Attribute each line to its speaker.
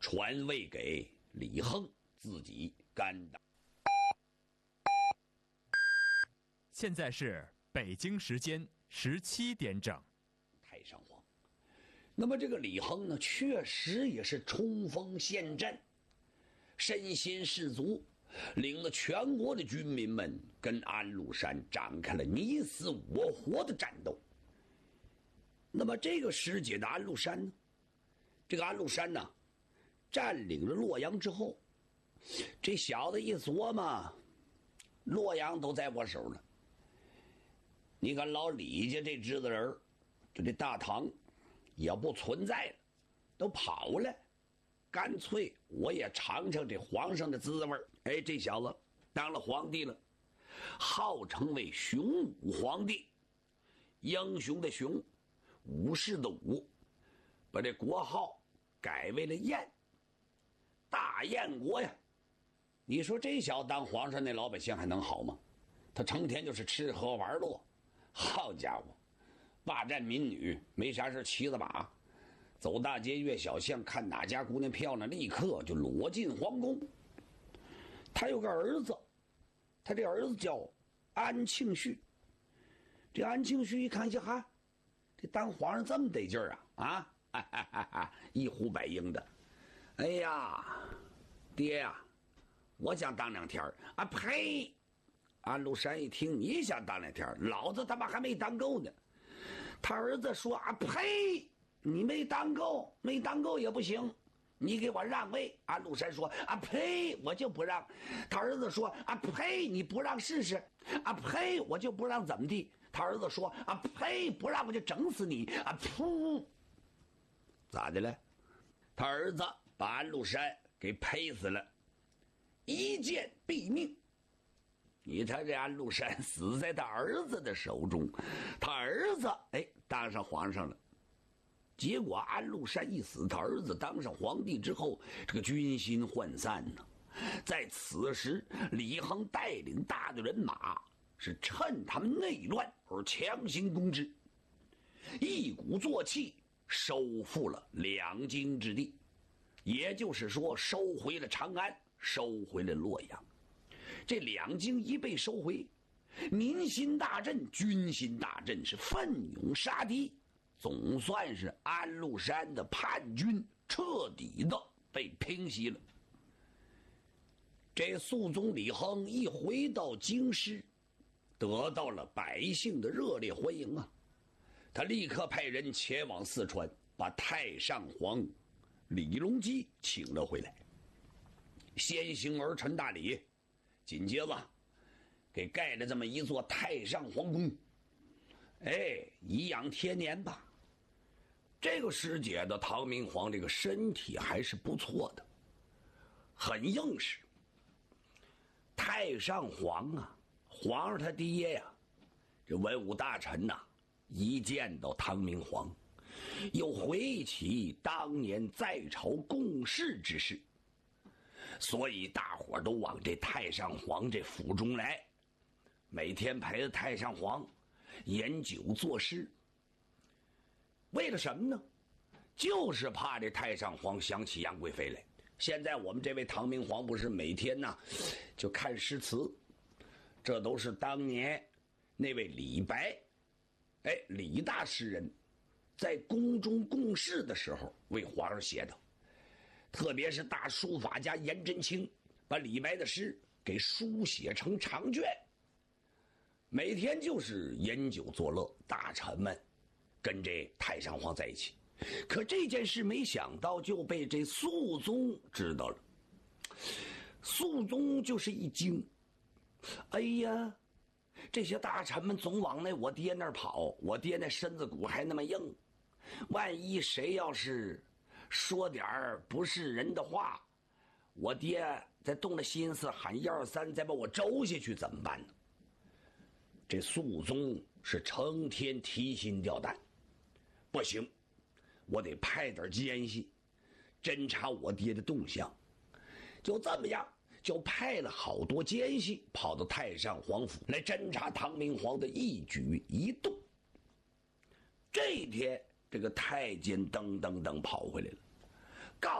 Speaker 1: 传位给李亨，自己干当。
Speaker 2: 现在是北京时间17点整。
Speaker 1: 太上皇，那么这个李亨呢，确实也是冲锋陷阵，身先士卒，领了全国的军民们跟安禄山展开了你死我活的战斗。那么这个时节的安禄山呢，这个安禄山呢，占领了洛阳之后，这小子一琢磨，洛阳都在我手了，你看老李家这支子人，就这大唐也不存在了，都跑了，干脆我也尝尝这皇上的滋味。哎，这小子当了皇帝了，号称为雄武皇帝，英雄的雄，武士的武，把这国号改为了燕，大燕国呀。你说这小子当皇上，那老百姓还能好吗？他成天就是吃喝玩乐，好家伙，霸占民女，没啥事骑着马走大街越小巷，看哪家姑娘漂亮，立刻就裸进皇宫。他有个儿子，他这儿子叫安庆绪。这安庆绪一看，哈，这当皇上这么得劲儿啊，一呼百应的。哎呀，爹呀，我想当2天啊！呸！安禄山一听你想当2天，老子他妈还没当够呢。他儿子说啊，呸！你没当够，没当够也不行，你给我让位。安禄山说啊，呸！我就不让。他儿子说啊，呸！你不让试试？啊，呸！我就不让怎么地？他儿子说啊，呸！不让我就整死你啊！噗！咋的了？他儿子把安禄山给呸死了，一箭毙命。你看这安禄山死在他儿子的手中，他儿子当上皇上了。结果安禄山一死，他儿子当上皇帝之后，这个军心涣散呢。在此时，李亨带领大队人马是趁他们内乱而强行攻之，一鼓作气收复了两京之地，也就是说收回了长安，收回了洛阳。这两京一被收回，民心大振，军心大振，是奋勇杀敌，总算是安禄山的叛军彻底的被平息了。这肃宗李亨一回到京师，得到了百姓的热烈欢迎啊！他立刻派人前往四川，把太上皇李隆基请了回来，先行儿陈大礼，紧接着给盖了这么一座太上皇宫，颐养天年吧。这个时节的唐明皇这个身体还是不错的，很硬实。太上皇啊，皇上他爹呀，这文武大臣呐，一见到唐明皇，又回忆起当年在朝共事之事，所以大伙都往这太上皇这府中来，每天陪着太上皇饮酒作诗。为了什么呢？就是怕这太上皇想起杨贵妃来。现在我们这位唐明皇不是每天呢就看诗词，这都是当年那位李白，李大诗人在宫中共事的时候为皇上写的。特别是大书法家颜真卿把李白的诗给书写成长卷，每天就是饮酒作乐，大臣们跟这太上皇在一起。可这件事没想到就被这肃宗知道了。肃宗就是一惊，哎呀，这些大臣们总往我爹那儿跑，我爹那身子骨还那么硬，万一谁要是说点不是人的话，我爹再动了心思喊1、2、3再把我周下去怎么办呢？这肃宗是成天提心吊胆，不行，我得派点奸细侦查我爹的动向。就这么样，就派了好多奸细跑到太上皇府来侦查唐明皇的一举一动。这一天，这个太监噔噔噔跑回来了，